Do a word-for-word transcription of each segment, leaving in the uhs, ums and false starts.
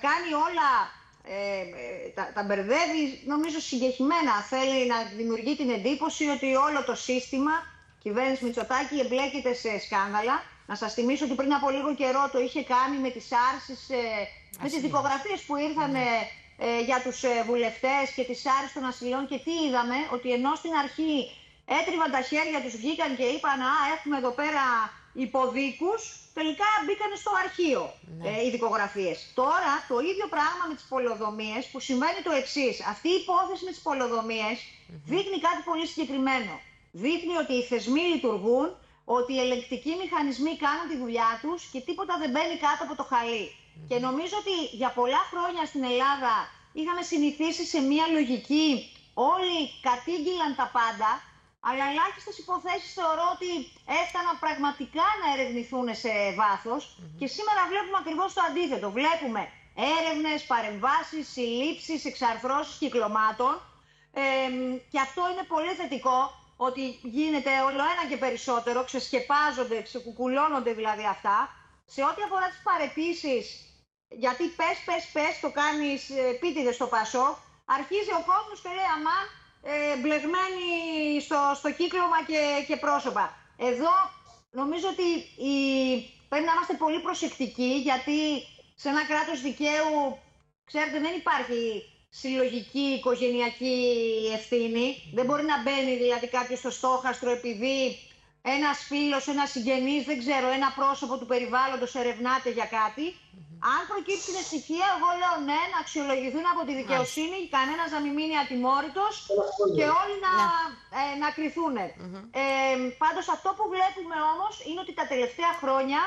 κάνει όλα, ε, τα, τα μπερδεύει νομίζω συγκεκριμένα. Θέλει να δημιουργεί την εντύπωση ότι όλο το σύστημα κυβέρνηση Μητσοτάκη εμπλέκεται σε σκάνδαλα. Να σας θυμίσω ότι πριν από λίγο καιρό το είχε κάνει με τις άρσεις, ε, με τις δικογραφίες που ήρθαν ε, ε, για τους ε, βουλευτές και τις άρσεις των ασυλών. Και τι είδαμε, ότι ενώ στην αρχή έτριβαν τα χέρια τους, βγήκαν και είπαν «Α, έχουμε εδώ πέρα υποδίκους», τελικά μπήκαν στο αρχείο ναι. ε, οι δικογραφίες. Τώρα το ίδιο πράγμα με τις πολεοδομίες, που συμβαίνει το εξής. Αυτή η υπόθεση με τις πολεοδομίες mm-hmm. δείχνει κάτι πολύ συγκεκριμένο. Δείχνει ότι οι θεσμοί λειτουργούν, ότι οι ελεγκτικοί μηχανισμοί κάνουν τη δουλειά τους και τίποτα δεν μπαίνει κάτω από το χαλί. Mm-hmm. Και νομίζω ότι για πολλά χρόνια στην Ελλάδα είχαμε συνηθίσει σε μια λογική, όλοι κατήγγυλαν τα πάντα, αλλά ελάχιστες υποθέσεις θεωρώ ότι έφταναν πραγματικά να ερευνηθούν σε βάθος. Mm-hmm. Και σήμερα βλέπουμε ακριβώς το αντίθετο. Βλέπουμε έρευνες, παρεμβάσεις, συλλήψεις, εξαρθρώσεις κυκλωμάτων. Ε, και αυτό είναι πολύ θετικό, ότι γίνεται όλο ένα και περισσότερο, ξεσκεπάζονται, ξεκουκουλώνονται δηλαδή αυτά. Σε ό,τι αφορά τις παραιτήσεις, γιατί πες, πες, πες, το κάνεις επίτηδες στο Πασόκ, αρχίζει ο κόσμος και λέει αμάν, ε, μπλεγμένοι στο, στο κύκλωμα και, και πρόσωπα. Εδώ νομίζω ότι η, πρέπει να είμαστε πολύ προσεκτικοί, γιατί σε ένα κράτος δικαίου, ξέρετε, δεν υπάρχει συλλογική, οικογενειακή ευθύνη. Δεν μπορεί να μπαίνει δηλαδή κάποιος στο στόχαστρο επειδή ένας φίλος, ένας συγγενής, δεν ξέρω, ένα πρόσωπο του περιβάλλοντος ερευνάται για κάτι. Mm-hmm. Αν προκύψουν στοιχεία, εγώ λέω ναι, να αξιολογηθούν από τη δικαιοσύνη, mm-hmm. κανένας να μην μείνει ατιμόρυτος mm-hmm. και όλοι να, mm-hmm. ε, να κριθούν. Mm-hmm. Ε, πάντως αυτό που βλέπουμε όμως είναι ότι τα τελευταία χρόνια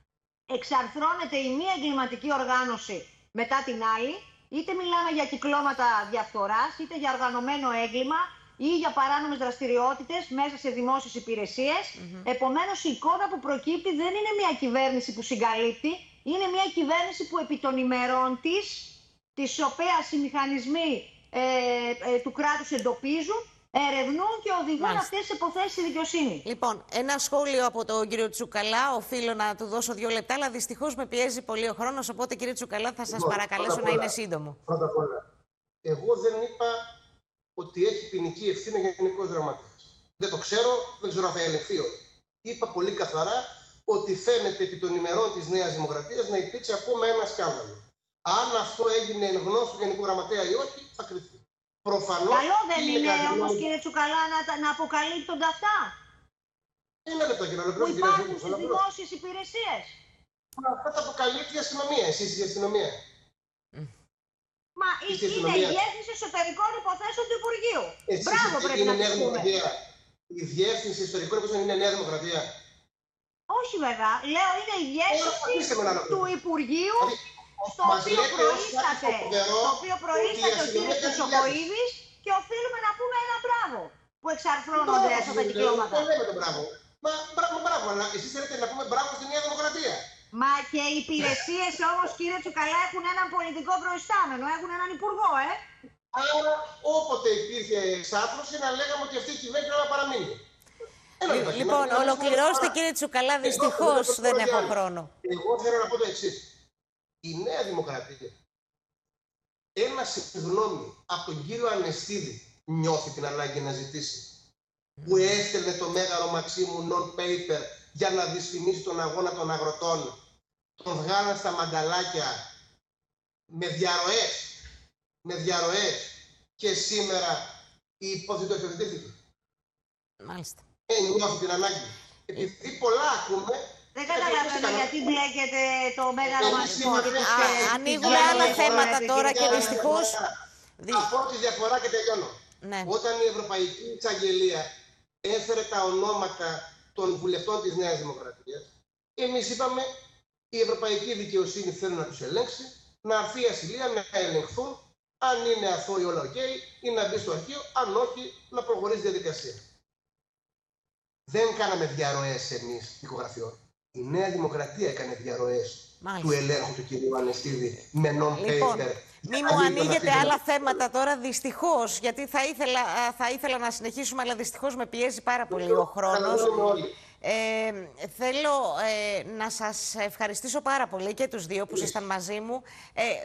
εξαρθρώνεται η μία εγκληματική οργάνωση μετά την άλλη. Είτε μιλάμε για κυκλώματα διαφθοράς, είτε για οργανωμένο έγκλημα ή για παράνομες δραστηριότητες μέσα σε δημόσιες υπηρεσίες. Mm-hmm. Επομένως, η εικόνα που προκύπτει δεν είναι μια κυβέρνηση που συγκαλύπτει, είναι μια κυβέρνηση που επί των ημερών της, τις οποίες οι μηχανισμοί ε, ε, του κράτους εντοπίζουν, ερευνούν και οδηγούν Μάλιστα. αυτές τις υποθέσεις στη δικαιοσύνή. Λοιπόν, ένα σχόλιο από τον κύριο Τσουκαλά. Οφείλω να του δώσω δύο λεπτά, αλλά δυστυχώς με πιέζει πολύ ο χρόνος. Οπότε, κύριε Τσουκαλά, θα σας λοιπόν, παρακαλέσω να είναι σύντομο. Πρώτα απ' όλα, εγώ δεν είπα ότι έχει ποινική ευθύνη ο Γενικός Γραμματέας. Δεν το ξέρω, δεν ξέρω αν θα ελεγχθεί όχι. Είπα πολύ καθαρά ότι φαίνεται επί των ημερών της Νέας Δημοκρατίας να υπήρξε ακόμα ένα σκάνδαλο. Αν αυτό έγινε εν γνώση του Γενικού Γραμματέα ή όχι, θα κριθεί. Προφανώς, καλό δεν είναι, είναι όμως, κύριε Τσουκαλά, να, να αποκαλύπτονται αυτά. Ένα λεπτό, κύριε Ολοκλήρωση. Που υπάρχουν στις δημόσιες υπηρεσίες. Αυτά τα αποκαλύπτει η αστυνομία, εσείς η αστυνομία. Μα είναι η Διεύθυνση Εσωτερικών Υποθέσεων του Υπουργείου. Εσείς Μπράβο, πρέπει να νέα δημοκρατία. Η Διεύθυνση Εσωτερικών Υποθέσεων είναι Νέα Δημοκρατία. Όχι βέβαια. Λέω είναι η Διεύθυνση του Υπουργείου, στο οποίο προείσταται, το οποίο προείσταται ο κ. Χρυσοκοΐδης, και οφείλουμε να πούμε ένα μπράβο που εξαρθρώνονται αυτά τα κυκλώματα. Δεν λέμε το μπράβο. Μα μπράβο, αλλά εσείς θέλετε να πούμε μπράβο στη Νέα Δημοκρατία. Μα και οι υπηρεσίες όμως, κύριε Τσουκαλά, έχουν έναν πολιτικό προϊστάμενο, έχουν έναν υπουργό, ε. Άρα, όποτε υπήρχε εξάπλωση, να λέγαμε ότι αυτή η κυβέρνηση πρέπει να παραμείνει. Λοιπόν, ολοκληρώστε, κύριε Τσουκαλά, δυστυχώς δεν έχω χρόνο. Εγώ θέλω να πω το εξής. Η Νέα Δημοκρατία, ένα συγγνώμη από τον κύριο Ανεστίδη, νιώθει την ανάγκη να ζητήσει, που έστελνε το Μέγαρο Μαξίμου non-paper για να δυσφημίσει τον αγώνα των αγροτών, τον βγάλαν στα μανταλάκια με διαρροές, με διαρροές και σήμερα η υπόθεση του εφευδίθηκε. Μάλιστα. Ε, νιώθει την ανάγκη. Επειδή πολλά ακούμε, δεν καταλαβαίνω γιατί μπλέκεται το Μέγαρο Μαξίμου. Ανοίγουμε άλλα θέματα τώρα και δυστυχώς... Από τη διαφορά και τελειώνω. Ναι. Όταν η Ευρωπαϊκή Εισαγγελία έφερε τα ονόματα των βουλευτών της Νέας Δημοκρατίας, εμείς είπαμε η Ευρωπαϊκή Δικαιοσύνη θέλει να τους ελέγξει, να έρθει η ασυλία να ελεγχθούν, αν είναι αθώοι όλα οκ, ή να μπει στο αρχείο, αν όχι να προχωρήσει η διαδικασία. Δεν κάναμε διαρροές εμείς δικογραφιών. Η Νέα Δημοκρατία έκανε διαρροές του ελέγχου του κ. Ανεστίδη με non-paper. Λοιπόν, μη μου ανοίγετε άλλα θέματα τώρα, δυστυχώς, γιατί θα ήθελα, θα ήθελα να συνεχίσουμε, αλλά δυστυχώς με πιέζει πάρα πολύ ο χρόνος. Ε, θέλω ε, να σας ευχαριστήσω πάρα πολύ και τους δύο που ήσασταν μαζί μου. Ε,